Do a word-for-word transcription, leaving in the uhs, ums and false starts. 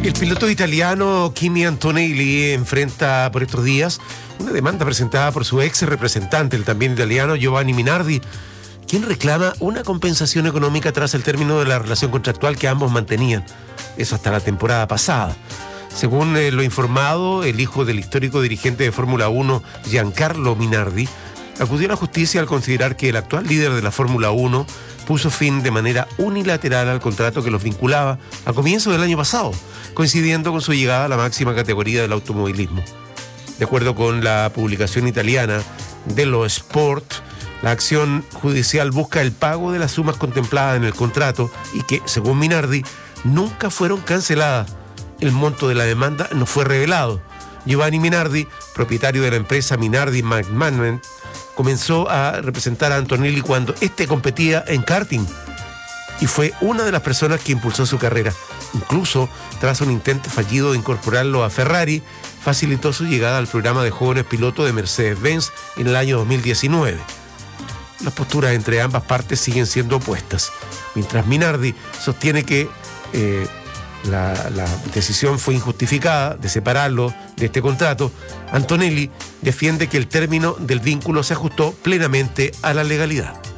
El piloto italiano Kimi Antonelli enfrenta por estos días una demanda presentada por su ex representante, el también italiano Giovanni Minardi, quien reclama una compensación económica tras el término de la relación contractual que ambos mantenían. Eso hasta la temporada pasada. Según eh, lo informado, el hijo del histórico dirigente de Fórmula uno, Giancarlo Minardi, acudió a la justicia al considerar que el actual líder de la Fórmula uno puso fin de manera unilateral al contrato que los vinculaba a comienzos del año pasado, coincidiendo con su llegada a la máxima categoría del automovilismo. De acuerdo con la publicación italiana Dello Sport, la acción judicial busca el pago de las sumas contempladas en el contrato y que, según Minardi, nunca fueron canceladas. El monto de la demanda no fue revelado. Giovanni Minardi, propietario de la empresa Minardi McMahon, comenzó a representar a Antonelli cuando éste competía en karting y fue una de las personas que impulsó su carrera. Incluso, tras un intento fallido de incorporarlo a Ferrari, facilitó su llegada al programa de jóvenes pilotos de Mercedes-Benz en el año dos mil diecinueve. Las posturas entre ambas partes siguen siendo opuestas. Mientras Minardi sostiene que eh, la, la decisión fue injustificada de separarlo de este contrato, Antonelli defiende que el término del vínculo se ajustó plenamente a la legalidad.